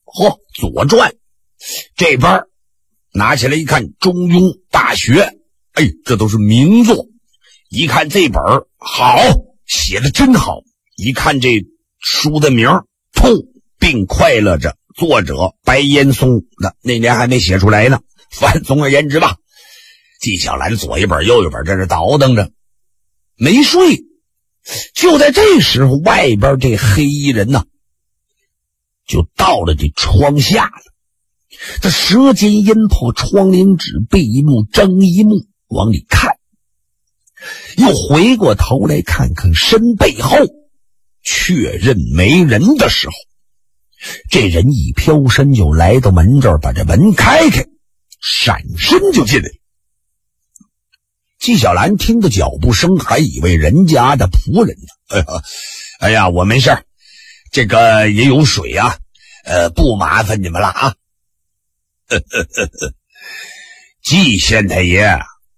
左传这边拿起来一看，中庸大学，这都是名作。一看这本好，写的真好。一看这书的名痛并快乐着，作者白岩松的，那年还没写出来呢。反总而言之吧，纪晓岚左一本右一本在这倒腾着，没睡。就在这时候，外边这黑衣人呢，就到了这窗下了。这舌尖阴破窗棂纸，背一目睁一目往里看，又回过头来看看身背后，确认没人的时候，这人一飘身就来到门这儿，把这门开开，闪身就进来。纪晓岚听着脚步声，还以为人家的仆人呢。我没事，这个也有水啊，不麻烦你们了啊。纪县太爷，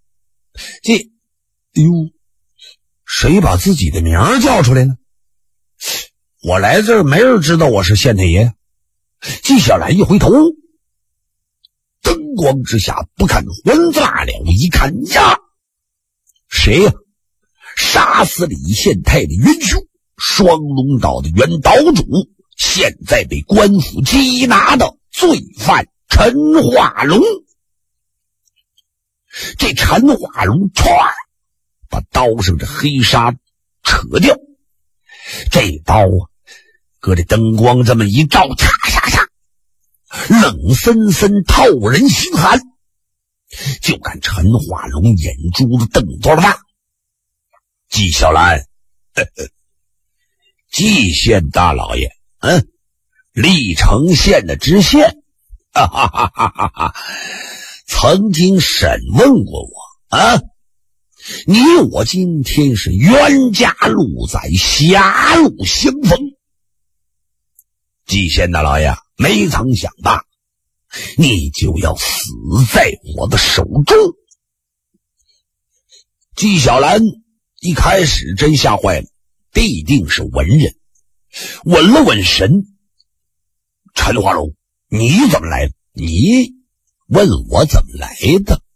谁把自己的名儿叫出来呢？我来这儿没人知道我是县太爷。纪晓岚一回头，灯光之下不看浑子辣了，一看呀，谁呀？杀死李县太的元凶，双龙岛的原岛主，现在被官府缉拿的罪犯陈化龙。这陈化龙唰把刀上的黑纱扯掉，这刀搁这灯光这么一照，嚓嚓嚓，冷森森透人心寒。就看陈化龙眼珠子瞪多大。纪晓岚，纪县大老爷，历城县的知县，曾经审问过我啊，你我今天是冤家路窄，狭路相逢。纪县大老爷，没曾想到你就要死在我的手中。纪晓岚一开始真吓坏了，必定是文人，稳了稳神。陈化龙，你怎么来的？你问我怎么来的？